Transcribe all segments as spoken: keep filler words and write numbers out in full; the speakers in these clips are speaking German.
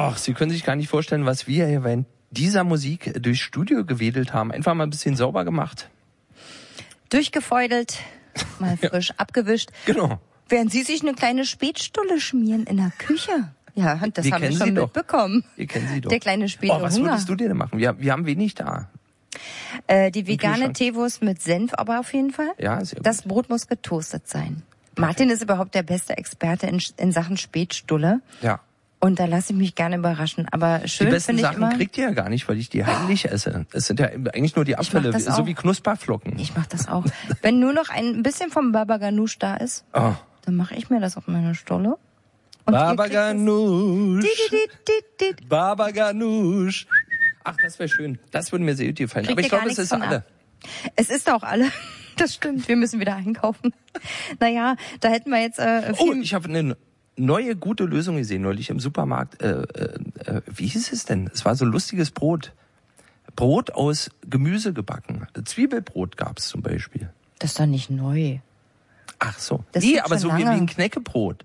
Ach, Sie können sich gar nicht vorstellen, was wir hier während dieser Musik durchs Studio gewedelt haben. Einfach mal ein bisschen sauber gemacht. Durchgefeudelt, mal frisch ja. abgewischt. Genau. Während Sie sich eine kleine Spätstulle schmieren in der Küche. Ja, das habe ich schon mitbekommen. Wir kennen Sie doch. Der kleine späte Oh, was Hunger. würdest du denn machen? Wir, wir haben wenig da. Äh, die vegane Teewurst mit Senf aber auf jeden Fall. Ja, sehr gut. Das Brot muss getoastet sein. Martin ist überhaupt der beste Experte in, in Sachen Spätstulle. Ja. Und da lasse ich mich gerne überraschen. Aber schön Die besten finde ich Sachen immer, kriegt ihr ja gar nicht, weil ich die heimlich esse. Es sind ja eigentlich nur die Abfälle, so auch. wie Knusperflocken. Ich mache das auch. Wenn nur noch ein bisschen vom Baba Ganoush da ist, oh. dann mache ich mir das auf meine Stulle. Baba Ganoush. Dit, dit, dit, dit. Baba Ganoush. Ach, das wäre schön. Das würde mir sehr gut gefallen. Kriegt Aber ich ihr gar glaube, es nichts ist von alle. ab. Es ist auch alle. Das stimmt. Wir müssen wieder einkaufen. Naja, da hätten wir jetzt äh, viel... Oh, ich habe eine neue gute Lösung gesehen neulich im Supermarkt. Äh, äh, wie hieß es denn? Es war so lustiges Brot. Brot aus Gemüse gebacken. Zwiebelbrot gab's zum Beispiel. Das ist doch nicht neu. Ach so. Das nee, gibt's aber schon so wie, wie lange. ein Knäckebrot.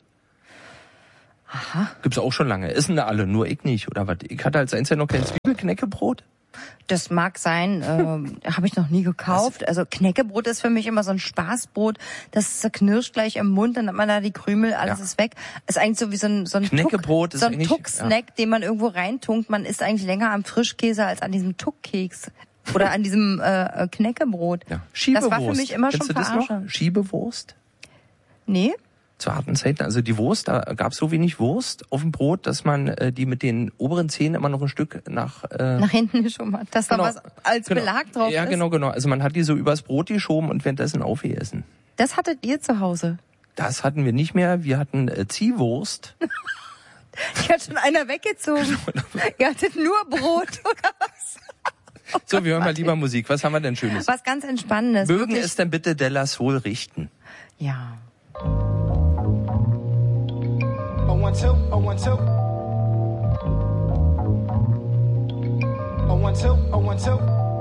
Aha. Gibt's auch schon lange. Essen alle, nur ich nicht, oder was? Ich hatte als einziger noch kein Zwiebelknäckebrot. Das mag sein, äh, habe ich noch nie gekauft. Also Knäckebrot ist für mich immer so ein Spaßbrot. Das zerknirscht gleich im Mund, dann hat man da die Krümel, alles Ja. ist weg. Ist eigentlich so wie so ein so ein Knäckebrot Tuck, ist so ein eigentlich- Tuck-Snack, ja. den man irgendwo reintunkt. Man isst eigentlich länger am Frischkäse als an diesem Tuckkeks oder an diesem äh, Knäckebrot. Ja. Schiebewurst. Das war für mich immer Kennst schon du das noch? Verarsche. Schiebewurst? Nee? Zu harten Zeiten. Also die Wurst, da gab's so wenig Wurst auf dem Brot, dass man äh, die mit den oberen Zähnen immer noch ein Stück nach... Äh, Nach hinten geschoben, dass da genau. was als Genau. Belag drauf Ja, ist. genau, genau. Also man hat die so übers Brot geschoben und währenddessen aufgegessen. Das hattet ihr zu Hause. Das hatten wir nicht mehr. Wir hatten äh, Ziehwurst. Die hat schon einer weggezogen. Ihr hattet nur Brot oder was? So, wir hören mal lieber Musik. Was haben wir denn Schönes? Was ganz Entspannendes. Mögen wirklich. es denn bitte Della Soul richten? Ja. Oh one two, oh one two. Oh one two, oh one two.